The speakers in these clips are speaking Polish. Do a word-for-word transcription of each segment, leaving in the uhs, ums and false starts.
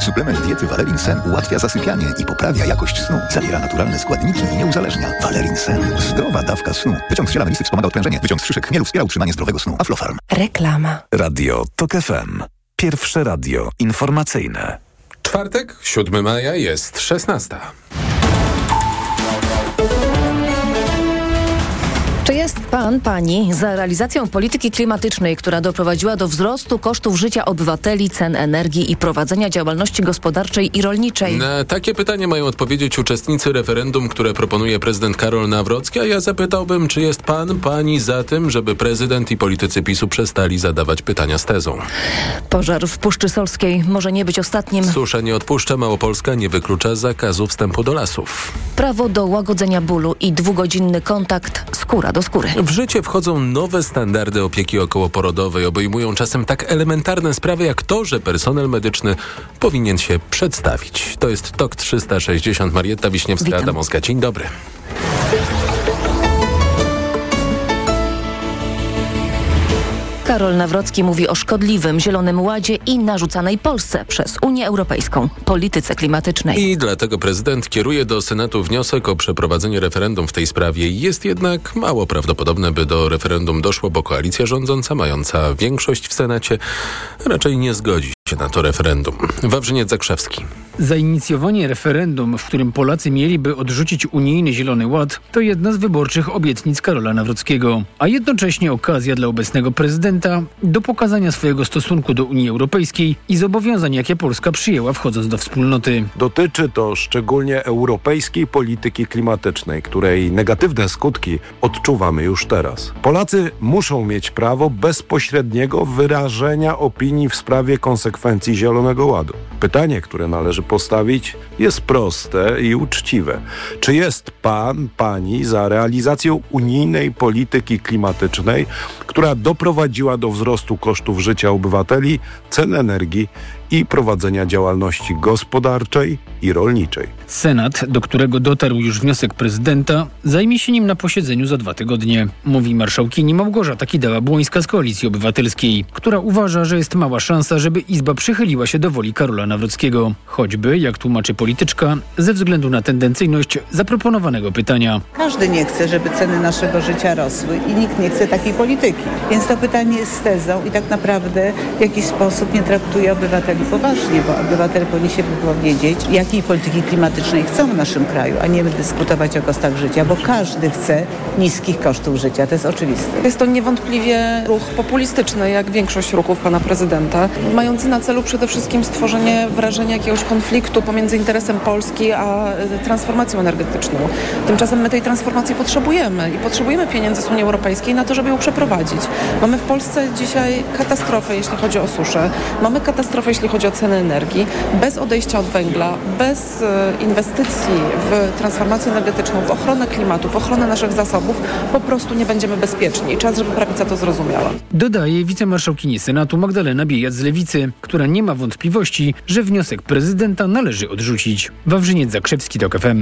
Suplement diety Valerin Sen ułatwia zasypianie i poprawia jakość snu. Zawiera naturalne składniki i nie uzależnia. Valerin Sen. Zdrowa dawka snu. Wyciąg z ziela melisy wspomaga odprężenie. Wyciąg z szyszek chmielu wspiera utrzymanie zdrowego snu. Aflofarm. Reklama. Radio TOK F M. Pierwsze radio informacyjne. Czwartek, siódmego maja, jest szesnasta. Czy jest pan, pani za realizacją polityki klimatycznej, która doprowadziła do wzrostu kosztów życia obywateli, cen energii i prowadzenia działalności gospodarczej i rolniczej? Na takie pytanie mają odpowiedzieć uczestnicy referendum, które proponuje prezydent Karol Nawrocki, a ja zapytałbym, czy jest pan, pani za tym, żeby prezydent i politycy PiSu przestali zadawać pytania z tezą. Pożar w Puszczy Solskiej może nie być ostatnim. Susza nie odpuszcza, Małopolska nie wyklucza zakazu wstępu do lasów. Prawo do łagodzenia bólu i dwugodzinny kontakt skóra do skóry. W życie wchodzą nowe standardy opieki okołoporodowej. Obejmują czasem tak elementarne sprawy, jak to, że personel medyczny powinien się przedstawić. To jest TOK trzysta sześćdziesiąt. Marietta Wiśniewska, Witam. Adam Oska. Dzień dobry. Karol Nawrocki mówi o szkodliwym Zielonym Ładzie i narzucanej Polsce przez Unię Europejską polityce klimatycznej. I dlatego prezydent kieruje do Senatu wniosek o przeprowadzenie referendum w tej sprawie. Jest jednak mało prawdopodobne, by do referendum doszło, bo koalicja rządząca, mająca większość w Senacie, raczej nie zgodzi się na to referendum. Wawrzyniec Zakrzewski. Zainicjowanie referendum, w którym Polacy mieliby odrzucić unijny Zielony Ład, to jedna z wyborczych obietnic Karola Nawrockiego, a jednocześnie okazja dla obecnego prezydenta do pokazania swojego stosunku do Unii Europejskiej i zobowiązań, jakie Polska przyjęła wchodząc do wspólnoty. Dotyczy to szczególnie europejskiej polityki klimatycznej, której negatywne skutki odczuwamy już teraz. Polacy muszą mieć prawo bezpośredniego wyrażenia opinii w sprawie konsekwencji Zielonego Ładu. Pytanie, które należy postawić, jest proste i uczciwe. Czy jest pan, pani za realizacją unijnej polityki klimatycznej, która doprowadziła do wzrostu kosztów życia obywateli, cen energii i prowadzenia działalności gospodarczej i rolniczej? Senat, do którego dotarł już wniosek prezydenta, zajmie się nim na posiedzeniu za dwa tygodnie, mówi marszałkini Małgorzata Kidawa-Błońska z Koalicji Obywatelskiej, która uważa, że jest mała szansa, żeby Izba przychyliła się do woli Karola Nawrockiego. Choćby, jak tłumaczy polityczka, ze względu na tendencyjność zaproponowanego pytania. Każdy nie chce, żeby ceny naszego życia rosły i nikt nie chce takiej polityki. Więc to pytanie jest z tezą i tak naprawdę w jakiś sposób nie traktuje obywateli poważnie, bo obywatele powinni się wypowiedzieć, jakiej polityki klimatycznej chcą w naszym kraju, a nie dyskutować o kosztach życia, bo każdy chce niskich kosztów życia. To jest oczywiste. Jest to niewątpliwie ruch populistyczny, jak większość ruchów pana prezydenta, mający na celu przede wszystkim stworzenie wrażenia jakiegoś konfliktu pomiędzy interesem Polski a transformacją energetyczną. Tymczasem my tej transformacji potrzebujemy i potrzebujemy pieniędzy z Unii Europejskiej na to, żeby ją przeprowadzić. Mamy w Polsce dzisiaj katastrofę, jeśli chodzi o suszę. Mamy katastrofę, jeśli chodzi o ceny energii. Bez odejścia od węgla, bez inwestycji w transformację energetyczną, w ochronę klimatu, w ochronę naszych zasobów, po prostu nie będziemy bezpieczni. Czas, żeby prawica to zrozumiała. Dodaje wicemarszałkini Senatu Magdalena Biejat z Lewicy, która nie ma wątpliwości, że wniosek prezydenta należy odrzucić. Wawrzyniec Zakrzewski, TOK F M.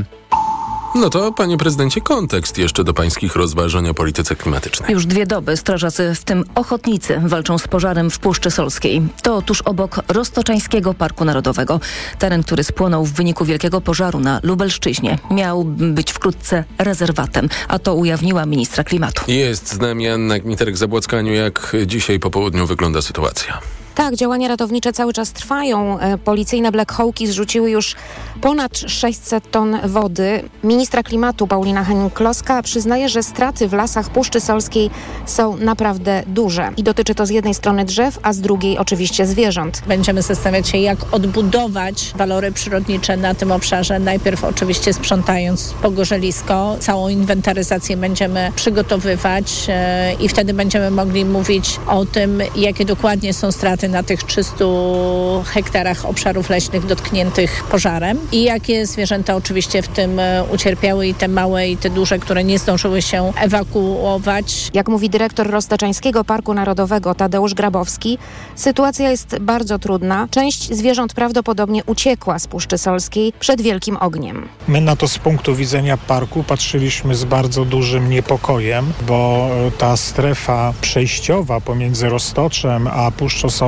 No to, panie prezydencie, kontekst jeszcze do pańskich rozważań o polityce klimatycznej. Już dwie doby strażacy, w tym ochotnicy, walczą z pożarem w Puszczy Solskiej. To tuż obok Roztoczańskiego Parku Narodowego. Teren, który spłonął w wyniku wielkiego pożaru na Lubelszczyźnie, miał być wkrótce rezerwatem, a to ujawniła ministra klimatu. Jest z nami Anna Gmiterek-Zabłockaniu. Jak dzisiaj po południu wygląda sytuacja? Tak, działania ratownicze cały czas trwają. Policyjne Black Hawki zrzuciły już ponad sześćset ton wody. Ministra klimatu Paulina Henning-Kloska przyznaje, że straty w lasach Puszczy Solskiej są naprawdę duże. I dotyczy to z jednej strony drzew, a z drugiej oczywiście zwierząt. Będziemy zastanawiać się, jak odbudować walory przyrodnicze na tym obszarze. Najpierw oczywiście sprzątając pogorzelisko. Całą inwentaryzację będziemy przygotowywać i wtedy będziemy mogli mówić o tym, jakie dokładnie są straty na tych trzystu hektarach obszarów leśnych dotkniętych pożarem i jakie zwierzęta oczywiście w tym ucierpiały, i te małe, i te duże, które nie zdążyły się ewakuować. Jak mówi dyrektor Roztoczańskiego Parku Narodowego Tadeusz Grabowski, sytuacja jest bardzo trudna. Część zwierząt prawdopodobnie uciekła z Puszczy Solskiej przed wielkim ogniem. My na to z punktu widzenia parku patrzyliśmy z bardzo dużym niepokojem, bo ta strefa przejściowa pomiędzy Roztoczem a Puszczą Solską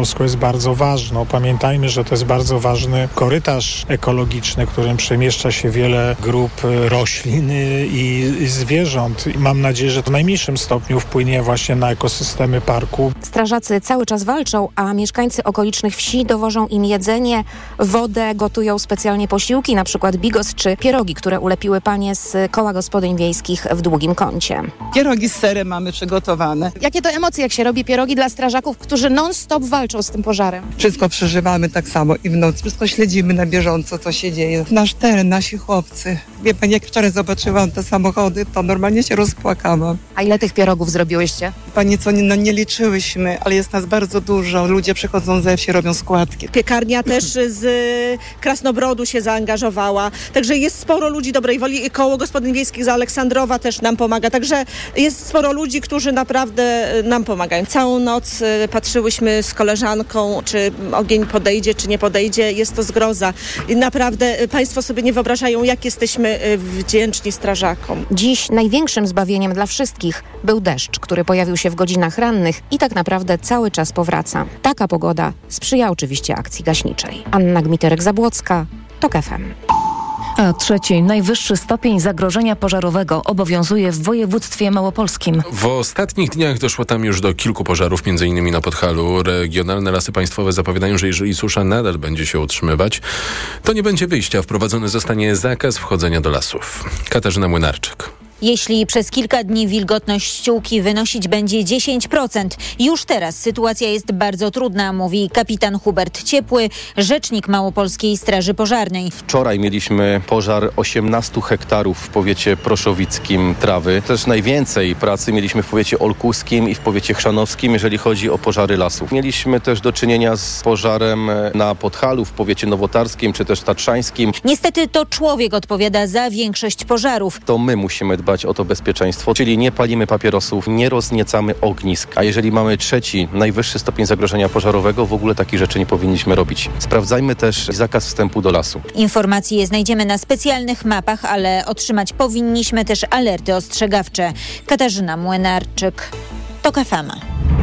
Polską jest bardzo ważną. Pamiętajmy, że to jest bardzo ważny korytarz ekologiczny, którym przemieszcza się wiele grup roślin i, i zwierząt. I mam nadzieję, że to w najmniejszym stopniu wpłynie właśnie na ekosystemy parku. Strażacy cały czas walczą, a mieszkańcy okolicznych wsi dowożą im jedzenie, wodę, gotują specjalnie posiłki, na przykład bigos czy pierogi, które ulepiły panie z koła gospodyń wiejskich w Długim Kącie. Pierogi z serem mamy przygotowane. Jakie to emocje, jak się robi pierogi dla strażaków, którzy non-stop walczą z tym pożarem? Wszystko przeżywamy tak samo i w nocy. Wszystko śledzimy na bieżąco, co się dzieje. Nasz teren, nasi chłopcy. Wie pani, jak wczoraj zobaczyłam te samochody, to normalnie się rozpłakałam. A ile tych pierogów zrobiłyście? Pani co, no nie liczyłyśmy, ale jest nas bardzo dużo. Ludzie przychodzą ze wsi, robią składki. Piekarnia też z Krasnobrodu się zaangażowała. Także jest sporo ludzi dobrej woli. Koło Gospodyń Wiejskich z Aleksandrowa też nam pomaga. Także jest sporo ludzi, którzy naprawdę nam pomagają. Całą noc patrzyłyśmy z koleżanką, czy ogień podejdzie, czy nie podejdzie. Jest to zgroza. I naprawdę państwo sobie nie wyobrażają, jak jesteśmy wdzięczni strażakom. Dziś największym zbawieniem dla wszystkich był deszcz, który pojawił się w godzinach rannych i tak naprawdę cały czas powraca. Taka pogoda sprzyja oczywiście akcji gaśniczej. Anna Gmiterek-Zabłocka, TOK F M. A trzeci, najwyższy stopień zagrożenia pożarowego obowiązuje w województwie małopolskim. W ostatnich dniach doszło tam już do kilku pożarów, między innymi na Podhalu. Regionalne Lasy Państwowe zapowiadają, że jeżeli susza nadal będzie się utrzymywać, to nie będzie wyjścia. Wprowadzony zostanie zakaz wchodzenia do lasów. Katarzyna Młynarczyk. Jeśli przez kilka dni wilgotność ściółki wynosić będzie dziesięć procent, już teraz sytuacja jest bardzo trudna, mówi kapitan Hubert Ciepły, rzecznik Małopolskiej Straży Pożarnej. Wczoraj mieliśmy pożar osiemnastu hektarów w powiecie proszowickim trawy. Też najwięcej pracy mieliśmy w powiecie olkuskim i w powiecie chrzanowskim, jeżeli chodzi o pożary lasów. Mieliśmy też do czynienia z pożarem na Podhalu w powiecie nowotarskim czy też tatrzańskim. Niestety to człowiek odpowiada za większość pożarów. To my musimy dbać o to bezpieczeństwo, czyli nie palimy papierosów, nie rozniecamy ognisk. A jeżeli mamy trzeci, najwyższy stopień zagrożenia pożarowego, w ogóle takich rzeczy nie powinniśmy robić. Sprawdzajmy też zakaz wstępu do lasu. Informacje znajdziemy na specjalnych mapach, ale otrzymać powinniśmy też alerty ostrzegawcze. Katarzyna Młynarczyk, TOK F M.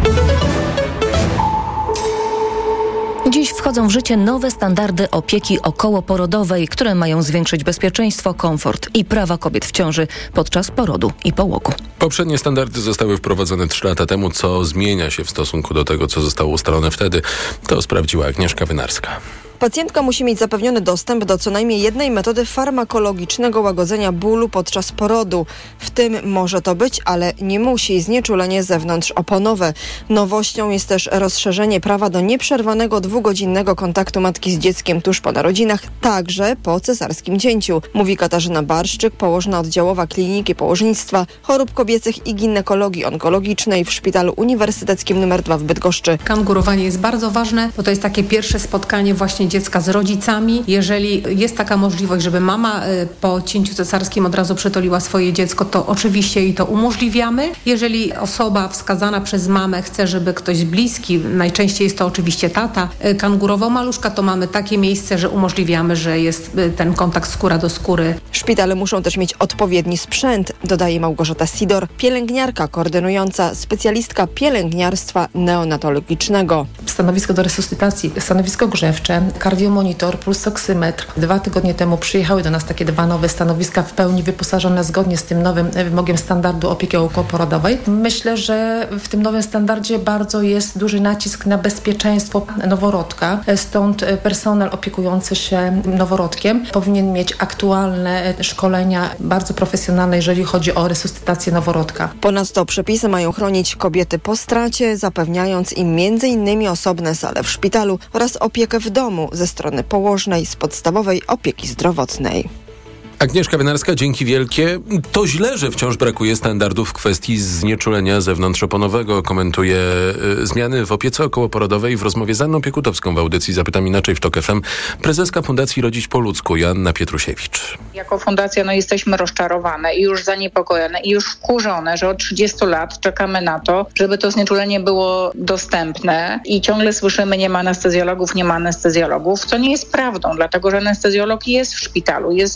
Dziś wchodzą w życie nowe standardy opieki okołoporodowej, które mają zwiększyć bezpieczeństwo, komfort i prawa kobiet w ciąży podczas porodu i połogu. Poprzednie standardy zostały wprowadzone trzy lata temu, co zmienia się w stosunku do tego, co zostało ustalone wtedy. To sprawdziła Agnieszka Wynarska. Pacjentka musi mieć zapewniony dostęp do co najmniej jednej metody farmakologicznego łagodzenia bólu podczas porodu. W tym może to być, ale nie musi, znieczulenie zewnątrzoponowe. Nowością jest też rozszerzenie prawa do nieprzerwanego dwugodzinnego kontaktu matki z dzieckiem tuż po narodzinach, także po cesarskim cięciu, mówi Katarzyna Barszczyk, położna oddziałowa Kliniki Położnictwa, Chorób Kobiecych i Ginekologii Onkologicznej w Szpitalu Uniwersyteckim numer dwa w Bydgoszczy. Kangurowanie jest bardzo ważne, bo to jest takie pierwsze spotkanie właśnie dziecka z rodzicami. Jeżeli jest taka możliwość, żeby mama po cięciu cesarskim od razu przytuliła swoje dziecko, to oczywiście jej to umożliwiamy. Jeżeli osoba wskazana przez mamę chce, żeby ktoś bliski, najczęściej jest to oczywiście tata, kangurował maluszka, to mamy takie miejsce, że umożliwiamy, że jest ten kontakt skóra do skóry. Szpitale muszą też mieć odpowiedni sprzęt, dodaje Małgorzata Sidor, pielęgniarka koordynująca, specjalistka pielęgniarstwa neonatologicznego. Stanowisko do resuscytacji, stanowisko grzewcze, kardiomonitor, pulsoksymetr. Dwa tygodnie temu przyjechały do nas takie dwa nowe stanowiska w pełni wyposażone zgodnie z tym nowym wymogiem standardu opieki okołoporodowej. Myślę, że w tym nowym standardzie bardzo jest duży nacisk na bezpieczeństwo noworodka. Stąd personel opiekujący się noworodkiem powinien mieć aktualne szkolenia, bardzo profesjonalne, jeżeli chodzi o resuscytację noworodka. Ponadto przepisy mają chronić kobiety po stracie, zapewniając im między innymi osobne sale w szpitalu oraz opiekę w domu ze strony położnej z podstawowej opieki zdrowotnej. Agnieszka Wynarska, dzięki wielkie. To źle, że wciąż brakuje standardów w kwestii znieczulenia zewnątrzoponowego. Komentuje y, zmiany w opiece okołoporodowej w rozmowie z Anną Piekutowską w audycji Zapytam Inaczej w TOK F M. Prezeska Fundacji Rodzić po ludzku, Joanna Pietrusiewicz. Jako fundacja no, jesteśmy rozczarowane i już zaniepokojone i już wkurzone, że od trzydziestu lat czekamy na to, żeby to znieczulenie było dostępne i ciągle słyszymy, nie ma anestezjologów, nie ma anestezjologów, co nie jest prawdą, dlatego że anestezjolog jest w szpitalu, jest często na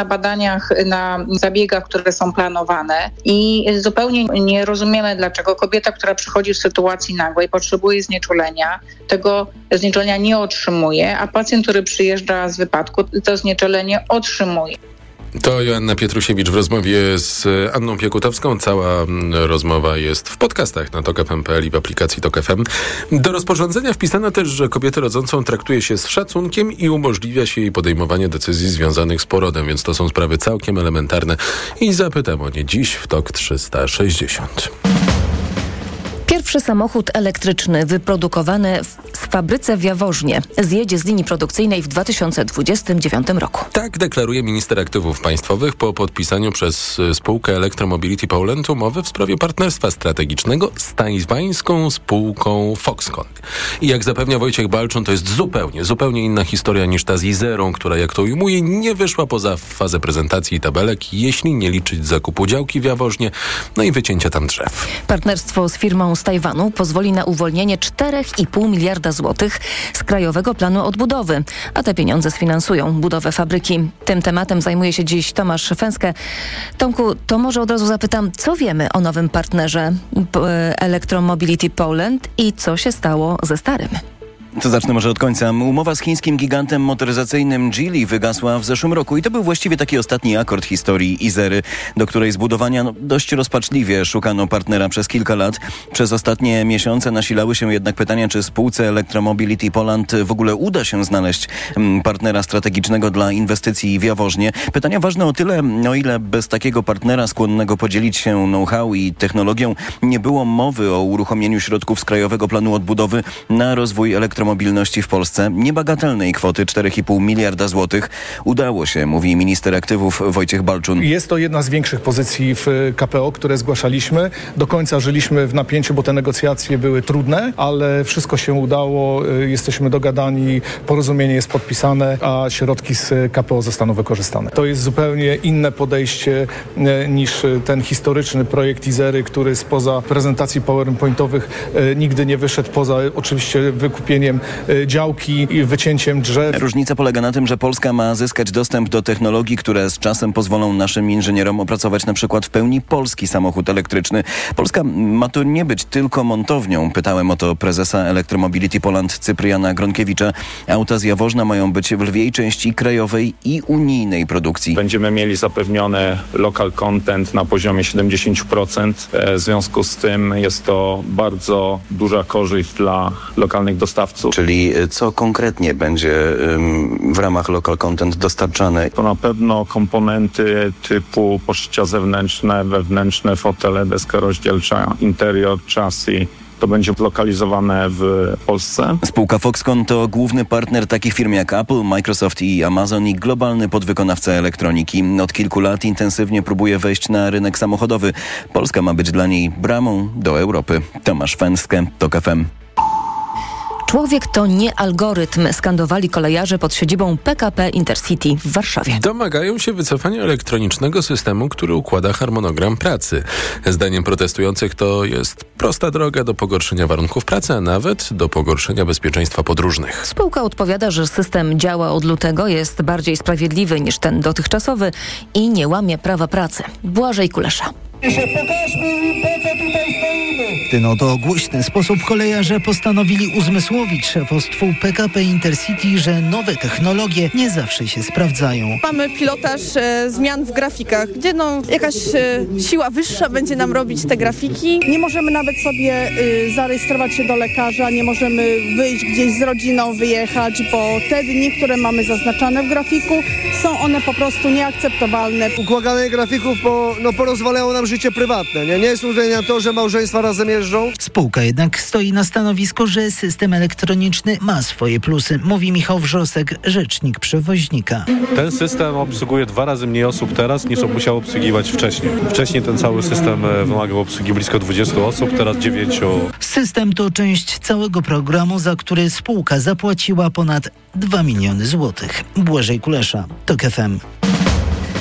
na badaniach, na zabiegach, które są planowane i zupełnie nie rozumiemy, dlaczego kobieta, która przychodzi w sytuacji nagłej, potrzebuje znieczulenia, tego znieczulenia nie otrzymuje, a pacjent, który przyjeżdża z wypadku, to znieczulenie otrzymuje. To Joanna Pietrusiewicz w rozmowie z Anną Piekutowską. Cała rozmowa jest w podcastach na tok f m kropka p l i w aplikacji Tok F M. Do rozporządzenia wpisano też, że kobietę rodzącą traktuje się z szacunkiem i umożliwia się jej podejmowanie decyzji związanych z porodem, więc to są sprawy całkiem elementarne i zapytam o nie dziś w Tok trzysta sześćdziesiąt. Pierwszy samochód elektryczny wyprodukowany w fabryce w Jaworznie zjedzie z linii produkcyjnej w dwa tysiące dwudziestym dziewiątym roku. Tak deklaruje minister aktywów państwowych po podpisaniu przez spółkę Electromobility Poland umowy w sprawie partnerstwa strategicznego z tajwańską spółką Foxconn. I jak zapewnia Wojciech Balczun, to jest zupełnie, zupełnie inna historia niż ta z Izerą, która, jak to ujmuje, nie wyszła poza fazę prezentacji i tabelek, jeśli nie liczyć zakupu działki w Jaworznie, no i wycięcia tam drzew. Partnerstwo z firmą z Tajwanu pozwoli na uwolnienie cztery i pół miliarda złotych z Krajowego Planu Odbudowy, a te pieniądze sfinansują budowę fabryki. Tym tematem zajmuje się dziś Tomasz Fęskę. Tomku, to może od razu zapytam, co wiemy o nowym partnerze Electromobility Poland i co się stało ze starym? To zacznę może od końca. Umowa z chińskim gigantem motoryzacyjnym Geely wygasła w zeszłym roku i to był właściwie taki ostatni akord historii Izery, do której zbudowania no, dość rozpaczliwie szukano partnera przez kilka lat. Przez ostatnie miesiące nasilały się jednak pytania, czy spółce Electromobility Poland w ogóle uda się znaleźć partnera strategicznego dla inwestycji w Jaworznie. Pytania ważne o tyle, o ile bez takiego partnera skłonnego podzielić się know-how i technologią nie było mowy o uruchomieniu środków z Krajowego Planu Odbudowy na rozwój elektromobilności mobilności w Polsce. Niebagatelnej kwoty cztery i pół miliarda złotych udało się, mówi minister aktywów Wojciech Balczun. Jest to jedna z większych pozycji w K P O, które zgłaszaliśmy. Do końca żyliśmy w napięciu, bo te negocjacje były trudne, ale wszystko się udało. Jesteśmy dogadani, porozumienie jest podpisane, a środki z K P O zostaną wykorzystane. To jest zupełnie inne podejście niż ten historyczny projekt Izery, który spoza prezentacji powerpointowych nigdy nie wyszedł, poza oczywiście wykupieniem działki i wycięciem drzew. Różnica polega na tym, że Polska ma zyskać dostęp do technologii, które z czasem pozwolą naszym inżynierom opracować na przykład w pełni polski samochód elektryczny. Polska ma tu nie być tylko montownią. Pytałem o to prezesa Electromobility Poland Cypriana Gronkiewicza. Auta z Jaworzna mają być w lwiej części krajowej i unijnej produkcji. Będziemy mieli zapewniony local content na poziomie siedemdziesiąt procent. W związku z tym jest to bardzo duża korzyść dla lokalnych dostawców. Czyli co konkretnie będzie w ramach local content dostarczane? To na pewno komponenty typu poszycia zewnętrzne, wewnętrzne, fotele, deska rozdzielcza, interior, chassis. To będzie lokalizowane w Polsce. Spółka Foxconn to główny partner takich firm jak Apple, Microsoft i Amazon i globalny podwykonawca elektroniki. Od kilku lat intensywnie próbuje wejść na rynek samochodowy. Polska ma być dla niej bramą do Europy. Tomasz Fęskę, Tok F M. Człowiek to nie algorytm, skandowali kolejarze pod siedzibą P K P Intercity w Warszawie. Domagają się wycofania elektronicznego systemu, który układa harmonogram pracy. Zdaniem protestujących to jest prosta droga do pogorszenia warunków pracy, a nawet do pogorszenia bezpieczeństwa podróżnych. Spółka odpowiada, że system działa od lutego, jest bardziej sprawiedliwy niż ten dotychczasowy i nie łamie prawa pracy. Błażej Kulesza. Pokażmy im, po co tutaj stoimy. W ten oto głośny sposób kolejarze postanowili uzmysłowić szefostwu P K P Intercity, że nowe technologie nie zawsze się sprawdzają. Mamy pilotaż e, zmian w grafikach, gdzie no, jakaś e, siła wyższa będzie nam robić te grafiki. Nie możemy nawet sobie e, zarejestrować się do lekarza, nie możemy wyjść gdzieś z rodziną, wyjechać, bo te dni, które mamy zaznaczone w grafiku, są one po prostu nieakceptowalne. Układanie grafików po, no, porozwalało nam życie prywatne. Nie, nie jest uwzględnione to, że małżeństwa razem jeżdżą. Spółka jednak stoi na stanowisku, że system elektroniczny ma swoje plusy, mówi Michał Wrzosek, rzecznik przewoźnika. Ten system obsługuje dwa razy mniej osób teraz, niż musiał obsługiwać wcześniej. Wcześniej ten cały system wymagał obsługi blisko dwudziestu osób, teraz dziewięciu. System to część całego programu, za który spółka zapłaciła ponad dwa miliony złotych. Błażej Kulesza, Tok F M.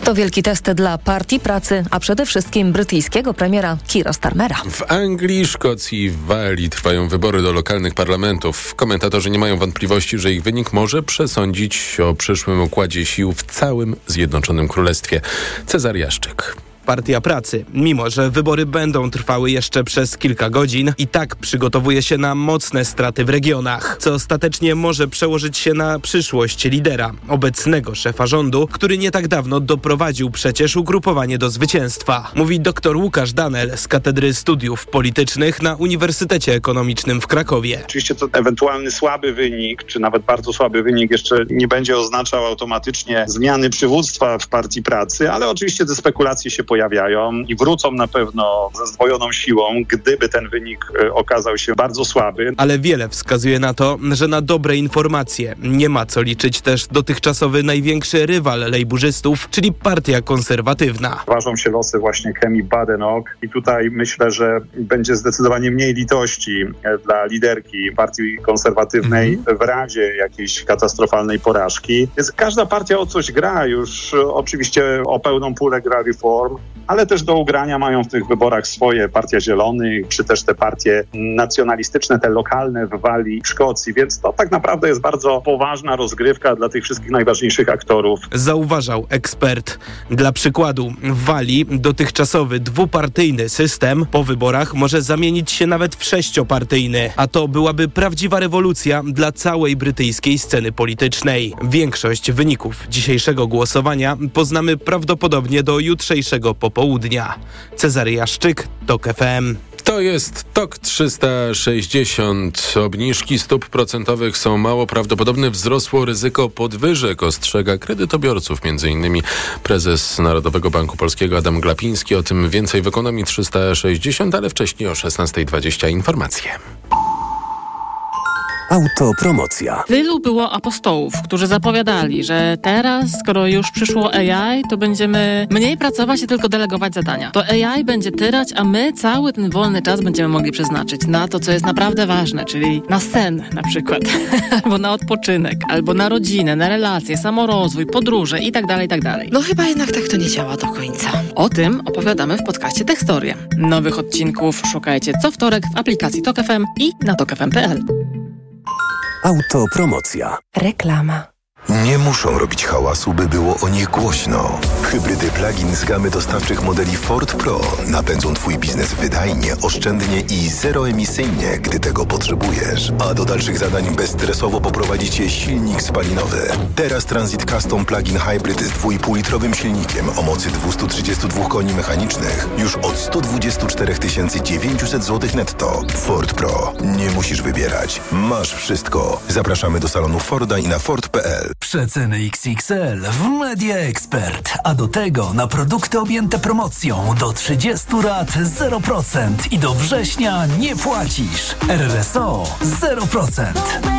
To wielki test dla partii pracy, a przede wszystkim brytyjskiego premiera Keira Starmera. W Anglii, Szkocji i Walii trwają wybory do lokalnych parlamentów. Komentatorzy nie mają wątpliwości, że ich wynik może przesądzić o przyszłym układzie sił w całym Zjednoczonym Królestwie. Cezary Jaszczyk. Partia Pracy, mimo że wybory będą trwały jeszcze przez kilka godzin, i tak przygotowuje się na mocne straty w regionach, co ostatecznie może przełożyć się na przyszłość lidera, obecnego szefa rządu, który nie tak dawno doprowadził przecież ugrupowanie do zwycięstwa. Mówi dr Łukasz Danel z Katedry Studiów Politycznych na Uniwersytecie Ekonomicznym w Krakowie. Oczywiście to ewentualny słaby wynik, czy nawet bardzo słaby wynik jeszcze nie będzie oznaczał automatycznie zmiany przywództwa w Partii Pracy, ale oczywiście te spekulacje się pojawiają i wrócą na pewno ze zdwojoną siłą, gdyby ten wynik okazał się bardzo słaby. Ale wiele wskazuje na to, że na dobre informacje nie ma co liczyć też dotychczasowy największy rywal lejburzystów, czyli Partia Konserwatywna. Ważą się losy właśnie Kemi Badenoch i tutaj myślę, że będzie zdecydowanie mniej litości dla liderki Partii Konserwatywnej w razie jakiejś katastrofalnej porażki. Więc każda partia o coś gra, już oczywiście o pełną pulę gra Reform, ale też do ugrania mają w tych wyborach swoje Partia Zielonych, czy też te partie nacjonalistyczne, te lokalne w Walii, w Szkocji, więc to tak naprawdę jest bardzo poważna rozgrywka dla tych wszystkich najważniejszych aktorów. Zauważał ekspert. Dla przykładu, w Walii dotychczasowy dwupartyjny system po wyborach może zamienić się nawet w sześciopartyjny, a to byłaby prawdziwa rewolucja dla całej brytyjskiej sceny politycznej. Większość wyników dzisiejszego głosowania poznamy prawdopodobnie do jutrzejszego popołudnia. Cezary Jaszczyk, TOK F M. To jest TOK trzysta sześćdziesiąt. Obniżki stóp procentowych są mało prawdopodobne. Wzrosło ryzyko podwyżek, ostrzega kredytobiorców. Między innymi prezes Narodowego Banku Polskiego Adam Glapiński. O tym więcej w Ekonomii trzysta sześćdziesiąt, ale wcześniej o szesnasta dwadzieścia informacje. Autopromocja. Tylu było apostołów, którzy zapowiadali, że teraz, skoro już przyszło A I, to będziemy mniej pracować i tylko delegować zadania. To A I będzie tyrać, a my cały ten wolny czas będziemy mogli przeznaczyć na to, co jest naprawdę ważne, czyli na sen na przykład, albo na odpoczynek, albo na rodzinę, na relacje, samorozwój, podróże i tak dalej, i tak dalej. No chyba jednak tak to nie działa do końca. O tym opowiadamy w podcaście Tekstorie. Nowych odcinków szukajcie co wtorek w aplikacji TOK F M i na tok f m kropka p l. Autopromocja. Reklama. Nie muszą robić hałasu, by było o nich głośno. Hybrydy plug-in z gamy dostawczych modeli Ford Pro napędzą Twój biznes wydajnie, oszczędnie i zeroemisyjnie, gdy tego potrzebujesz. A do dalszych zadań bezstresowo poprowadzi Cię silnik spalinowy. Teraz Transit Custom Plug-in Hybrid z dwa i pół litrowym silnikiem o mocy dwieście trzydzieści dwa koni mechanicznych już od sto dwadzieścia cztery tysiące dziewięćset złotych netto. Ford Pro. Nie musisz wybierać. Masz wszystko. Zapraszamy do salonu Forda i na Ford kropka p l. Przeceny X X L w Media Expert, a do tego na produkty objęte promocją do trzydziestu rat zero procent i do września nie płacisz. R R S O zero procent.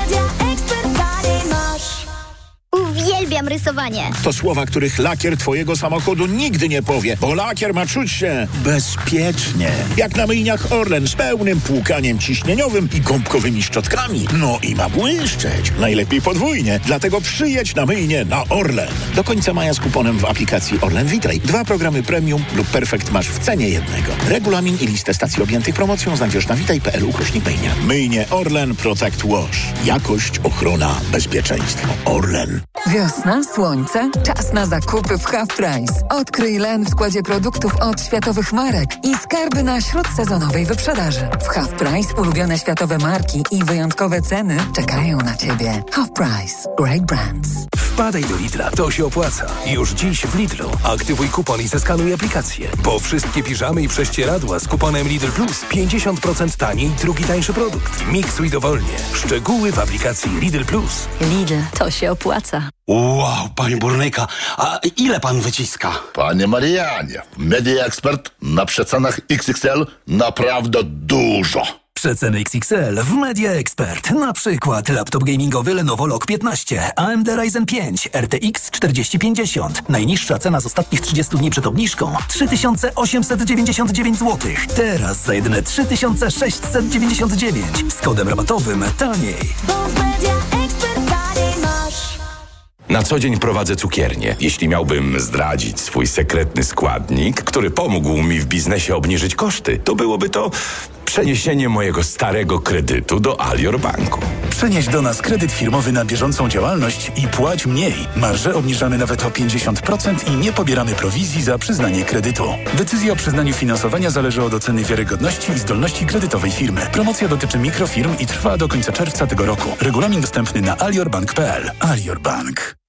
Uwielbiam rysowanie. To słowa, których lakier twojego samochodu nigdy nie powie, bo lakier ma czuć się bezpiecznie. Jak na myjniach Orlen z pełnym płukaniem ciśnieniowym i gąbkowymi szczotkami. No i ma błyszczeć. Najlepiej podwójnie. Dlatego przyjedź na myjnię na Orlen. Do końca maja z kuponem w aplikacji Orlen Witraj. Dwa programy premium lub perfekt masz w cenie jednego. Regulamin i listę stacji objętych promocją znajdziesz na witaj kropka p l ukośnik myjnia. Myjnie Orlen Protect Wash. Jakość, ochrona, bezpieczeństwo. Orlen. Wiosna, słońce, czas na zakupy w Half Price. Odkryj Len w składzie produktów od światowych marek i skarby na śródsezonowej wyprzedaży. W Half Price ulubione światowe marki i wyjątkowe ceny czekają na Ciebie. Half Price. Great brands. Wpadaj do Lidla, to się opłaca. Już dziś w Lidlu. Aktywuj kupon i zeskanuj aplikację. Bo wszystkie piżamy i prześcieradła z kuponem Lidl Plus pięćdziesiąt procent taniej, drugi tańszy produkt. Miksuj dowolnie. Szczegóły w aplikacji Lidl Plus. Lidl, to się opłaca. Wow, panie burnyka, a ile pan wyciska? Panie Marianie, Media Expert na przecenach X X L naprawdę dużo. Przeceny X X L w Media Expert. Na przykład laptop gamingowy Lenovo Log piętnaście, A M D Ryzen pięć, R T X czterdzieści pięćdziesiąt. Najniższa cena z ostatnich trzydziestu dni przed obniżką trzy tysiące osiemset dziewięćdziesiąt dziewięć złotych. Teraz za jedyne trzy tysiące sześćset dziewięćdziesiąt dziewięć. Z kodem rabatowym taniej. Bo w Media Expert taniej masz. Na co dzień prowadzę cukiernię. Jeśli miałbym zdradzić swój sekretny składnik, który pomógł mi w biznesie obniżyć koszty, to byłoby to przeniesienie mojego starego kredytu do Alior Banku. Przenieś do nas kredyt firmowy na bieżącą działalność i płać mniej. Marże obniżamy nawet o pięćdziesiąt procent i nie pobieramy prowizji za przyznanie kredytu. Decyzja o przyznaniu finansowania zależy od oceny wiarygodności i zdolności kredytowej firmy. Promocja dotyczy mikrofirm i trwa do końca czerwca tego roku. Regulamin dostępny na aliorbank kropka p l. Alior Bank.